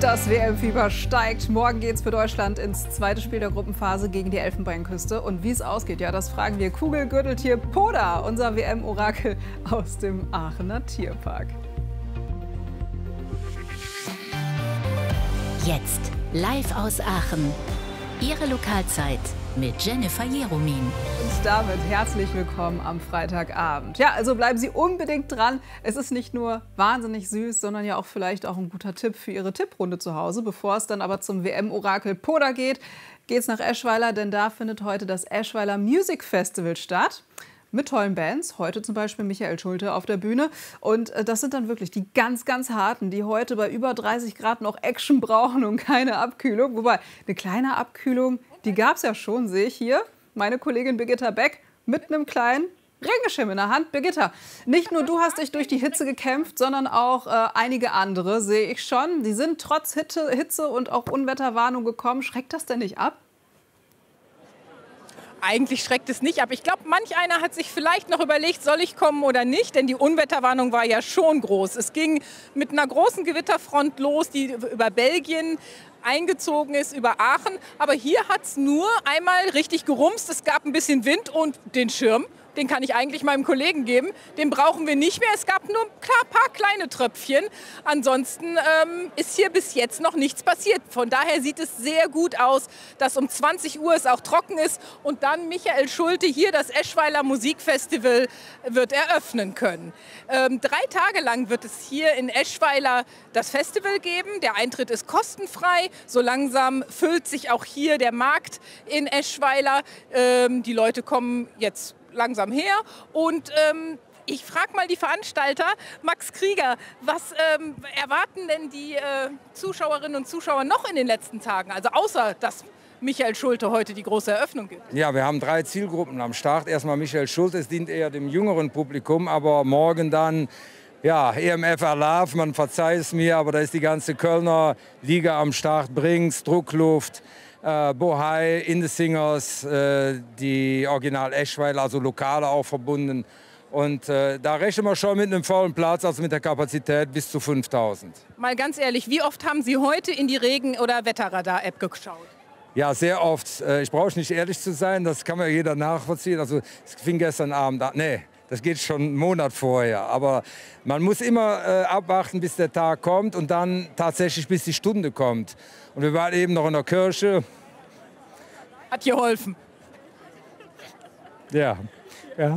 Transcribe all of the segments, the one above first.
Das WM-Fieber steigt. Morgen geht es für Deutschland ins zweite Spiel der Gruppenphase gegen die Elfenbeinküste. Und wie es ausgeht, ja, das fragen wir Kugelgürteltier Poda, unser WM-Orakel aus dem Aachener Tierpark. Jetzt live aus Aachen. Ihre Lokalzeit mit Jennifer Jeromin. Und damit herzlich willkommen am Freitagabend. Ja, also bleiben Sie unbedingt dran. Es ist nicht nur wahnsinnig süß, sondern ja auch vielleicht auch ein guter Tipp für Ihre Tipprunde zu Hause. Bevor es dann aber zum WM-Orakel Poda geht, geht's nach Eschweiler, denn da findet heute das Eschweiler Music Festival statt. Mit tollen Bands, heute zum Beispiel Michael Schulte auf der Bühne. Und das sind dann wirklich die ganz, ganz harten, die heute bei über 30 Grad noch Action brauchen und keine Abkühlung. Wobei, eine kleine Abkühlung, die gab es ja schon, sehe ich hier. Meine Kollegin Birgitta Beck mit einem kleinen Regenschirm in der Hand. Birgitta, nicht nur du hast dich durch die Hitze gekämpft, sondern auch einige andere, sehe ich schon. Die sind trotz Hitze und auch Unwetterwarnung gekommen. Schreckt das denn nicht ab? Eigentlich schreckt es nicht ab. Ich glaube, manch einer hat sich vielleicht noch überlegt, soll ich kommen oder nicht, denn die Unwetterwarnung war ja schon groß. Es ging mit einer großen Gewitterfront los, die über Belgien eingezogen ist, über Aachen. Aber hier hat es nur einmal richtig gerumst. Es gab ein bisschen Wind und den Schirm. Den kann ich eigentlich meinem Kollegen geben. Den brauchen wir nicht mehr. Es gab nur ein paar kleine Tröpfchen. Ansonsten ist hier bis jetzt noch nichts passiert. Von daher sieht es sehr gut aus, dass um 20 Uhr es auch trocken ist. Und dann Michael Schulte hier das Eschweiler Musikfestival wird eröffnen können. 3 Tage lang wird es hier in Eschweiler das Festival geben. Der Eintritt ist kostenfrei. So langsam füllt sich auch hier der Markt in Eschweiler. Die Leute kommen jetzt langsam her und ich frage mal die Veranstalter, Max Krieger, was erwarten denn die Zuschauerinnen und Zuschauer noch in den letzten Tagen, also außer dass Michael Schulte heute die große Eröffnung gibt? Ja, wir haben 3 Zielgruppen am Start. Erstmal Michael Schulte, es dient eher dem jüngeren Publikum, aber morgen dann ja, EMF Alarv, man verzeiht es mir, aber da ist die ganze Kölner Liga am Start, Brinks, Druckluft, Bohai, In the Singers, die Original Eschweiler, also Lokale auch verbunden. Und da rechnen wir schon mit einem vollen Platz, also mit der Kapazität bis zu 5000. Mal ganz ehrlich, wie oft haben Sie heute in die Regen- oder Wetterradar-App geschaut? Ja, sehr oft. Ich brauche nicht ehrlich zu sein, das kann mir jeder nachvollziehen. Also es fing gestern Abend an. Nee, das geht schon einen Monat vorher. Aber man muss immer abwarten, bis der Tag kommt und dann tatsächlich, bis die Stunde kommt. Und wir waren eben noch in der Kirche. Hat geholfen. Ja. Ja.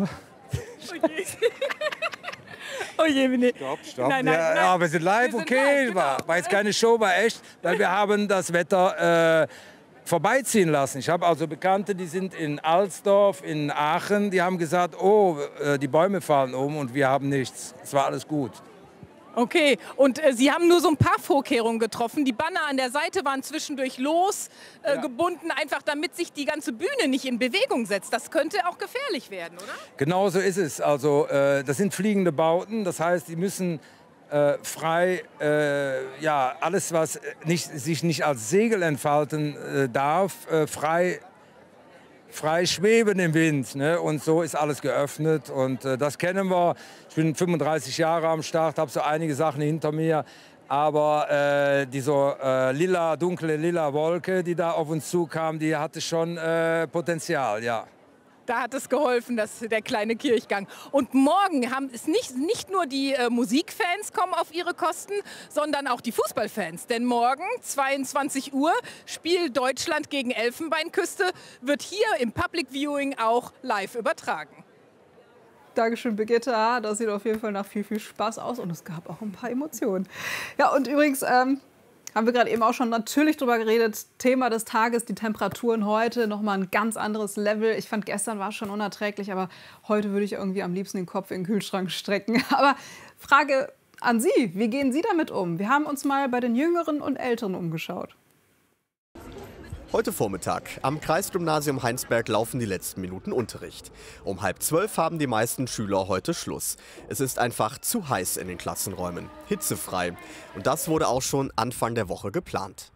Oh je, nee. Stopp. Nein, Ja, wir sind live, okay. Live, genau. War jetzt keine Show, war echt, weil wir haben das Wetter vorbeiziehen lassen. Ich habe also Bekannte, die sind in Alsdorf, in Aachen, die haben gesagt, oh, die Bäume fallen um und wir haben nichts. Es war alles gut. Okay, und Sie haben nur so ein paar Vorkehrungen getroffen. Die Banner an der Seite waren zwischendurch gebunden, einfach damit sich die ganze Bühne nicht in Bewegung setzt. Das könnte auch gefährlich werden, oder? Genau so ist es. Also das sind fliegende Bauten, das heißt, die müssen frei, ja, alles, was sich nicht als Segel entfalten darf, frei schweben im Wind. Ne? Und so ist alles geöffnet und das kennen wir. Ich bin 35 Jahre am Start, habe so einige Sachen hinter mir. Aber diese dunkle lila Wolke, die da auf uns zukam, die hatte schon Potenzial, ja. Da hat es geholfen, der kleine Kirchgang. Und morgen haben es nicht nur die Musikfans kommen auf ihre Kosten, sondern auch die Fußballfans. Denn morgen, 22 Uhr, spielt Deutschland gegen Elfenbeinküste, wird hier im Public Viewing auch live übertragen. Dankeschön, Birgitta. Das sieht auf jeden Fall nach viel, viel Spaß aus und es gab auch ein paar Emotionen. Ja, und übrigens haben wir gerade eben auch schon natürlich drüber geredet. Thema des Tages, die Temperaturen heute, nochmal ein ganz anderes Level. Ich fand, gestern war es schon unerträglich, aber heute würde ich irgendwie am liebsten den Kopf in den Kühlschrank strecken. Aber Frage an Sie, wie gehen Sie damit um? Wir haben uns mal bei den Jüngeren und Älteren umgeschaut. Heute Vormittag. Am Kreisgymnasium Heinsberg laufen die letzten Minuten Unterricht. Um 11:30 haben die meisten Schüler heute Schluss. Es ist einfach zu heiß in den Klassenräumen. Hitzefrei. Und das wurde auch schon Anfang der Woche geplant.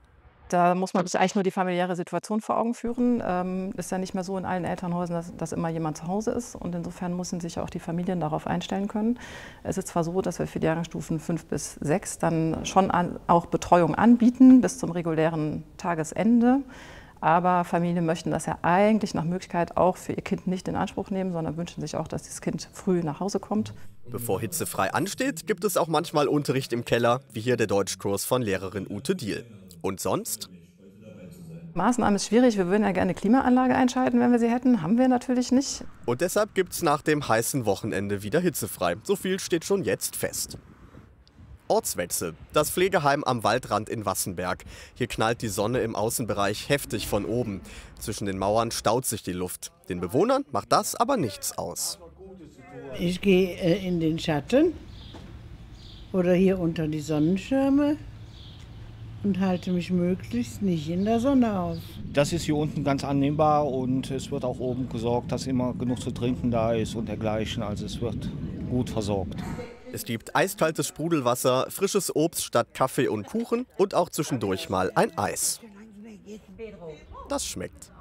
Da muss man sich eigentlich nur die familiäre Situation vor Augen führen. Ist ja nicht mehr so in allen Elternhäusern, dass immer jemand zu Hause ist. Und insofern müssen sich auch die Familien darauf einstellen können. Es ist zwar so, dass wir für die Jahrgangsstufen 5 bis 6 dann schon auch Betreuung anbieten bis zum regulären Tagesende. Aber Familien möchten das ja eigentlich nach Möglichkeit auch für ihr Kind nicht in Anspruch nehmen, sondern wünschen sich auch, dass das Kind früh nach Hause kommt. Bevor hitzefrei ansteht, gibt es auch manchmal Unterricht im Keller, wie hier der Deutschkurs von Lehrerin Ute Diehl. Und sonst? Maßnahmen ist schwierig. Wir würden ja gerne eine Klimaanlage einschalten, wenn wir sie hätten. Haben wir natürlich nicht. Und deshalb gibt es nach dem heißen Wochenende wieder hitzefrei. So viel steht schon jetzt fest. Ortswechsel. Das Pflegeheim am Waldrand in Wassenberg. Hier knallt die Sonne im Außenbereich heftig von oben. Zwischen den Mauern staut sich die Luft. Den Bewohnern macht das aber nichts aus. Ich gehe in den Schatten oder hier unter die Sonnenschirme und halte mich möglichst nicht in der Sonne auf. Das ist hier unten ganz annehmbar und es wird auch oben gesorgt, dass immer genug zu trinken da ist und dergleichen. Also es wird gut versorgt. Es gibt eiskaltes Sprudelwasser, frisches Obst statt Kaffee und Kuchen und auch zwischendurch mal ein Eis. Das schmeckt.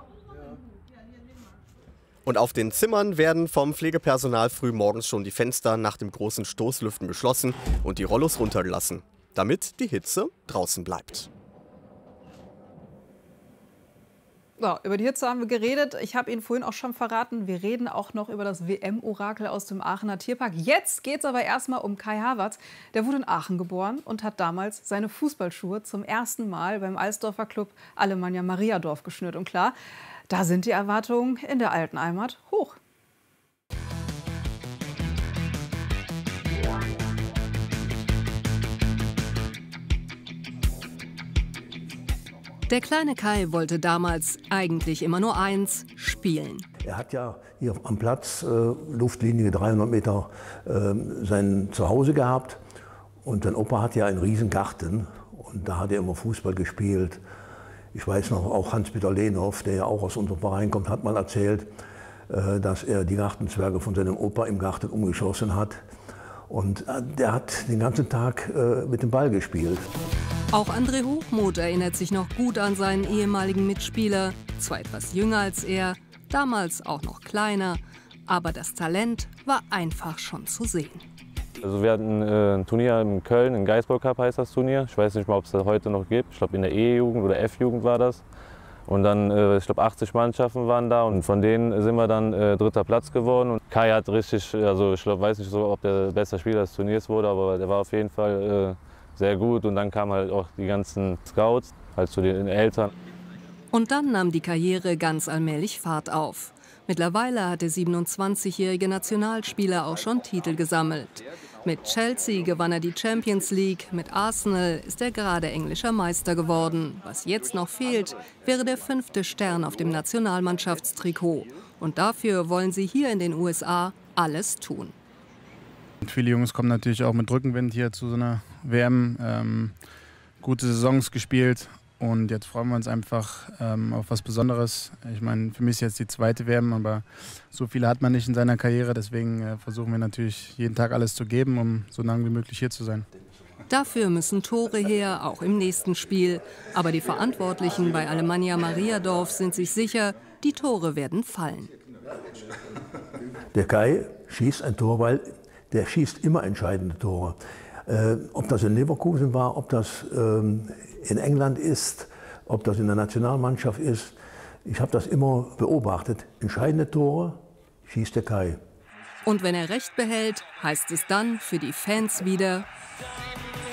Und auf den Zimmern werden vom Pflegepersonal früh morgens schon die Fenster nach dem großen Stoßlüften geschlossen und die Rollos runtergelassen, damit die Hitze draußen bleibt. So, über die Hitze haben wir geredet. Ich habe Ihnen vorhin auch schon verraten, wir reden auch noch über das WM-Orakel aus dem Aachener Tierpark. Jetzt geht es aber erstmal um Kai Havertz. Der wurde in Aachen geboren und hat damals seine Fußballschuhe zum ersten Mal beim Eisdorfer Club Alemannia Mariadorf geschnürt. Und klar, da sind die Erwartungen in der alten Heimat hoch. Der kleine Kai wollte damals eigentlich immer nur eins: spielen. Er hat ja hier am Platz, Luftlinie 300 Meter, sein Zuhause gehabt. Und sein Opa hat ja einen riesen Garten und da hat er immer Fußball gespielt. Ich weiß noch, auch Hans-Peter Lehnhoff, der ja auch aus unserem Verein kommt, hat mal erzählt, dass er die Gartenzwerge von seinem Opa im Garten umgeschossen hat. Und der hat den ganzen Tag mit dem Ball gespielt. Auch André Hochmuth erinnert sich noch gut an seinen ehemaligen Mitspieler, zwar etwas jünger als er, damals auch noch kleiner, aber das Talent war einfach schon zu sehen. Also wir hatten ein Turnier in Köln, ein Geisbock Cup heißt das Turnier. Ich weiß nicht mal, ob es das heute noch gibt. Ich glaube in der E-Jugend oder F-Jugend war das. Und dann, ich glaube 80 Mannschaften waren da und von denen sind wir dann 3. Platz geworden. Und Kai hat richtig, also ich weiß nicht so, ob der beste Spieler des Turniers wurde, aber der war auf jeden Fall sehr gut. Und dann kamen halt auch die ganzen Scouts, halt zu den Eltern. Und dann nahm die Karriere ganz allmählich Fahrt auf. Mittlerweile hat der 27-jährige Nationalspieler auch schon Titel gesammelt. Mit Chelsea gewann er die Champions League, mit Arsenal ist er gerade englischer Meister geworden. Was jetzt noch fehlt, wäre der 5. Stern auf dem Nationalmannschaftstrikot. Und dafür wollen sie hier in den USA alles tun. Und viele Jungs kommen natürlich auch mit Rückenwind hier zu so einer WM. Gute Saisons gespielt. Und jetzt freuen wir uns einfach auf was Besonderes. Ich meine, für mich ist jetzt die 2. WM, aber so viele hat man nicht in seiner Karriere. Deswegen versuchen wir natürlich jeden Tag alles zu geben, um so lange wie möglich hier zu sein. Dafür müssen Tore her, auch im nächsten Spiel. Aber die Verantwortlichen bei Alemannia Mariadorf sind sich sicher, die Tore werden fallen. Der Kai schießt ein Tor, weil der schießt immer entscheidende Tore. Ob das in Leverkusen war, ob das in England ist, ob das in der Nationalmannschaft ist. Ich habe das immer beobachtet. Entscheidende Tore schießt der Kai. Und wenn er recht behält, heißt es dann für die Fans wieder: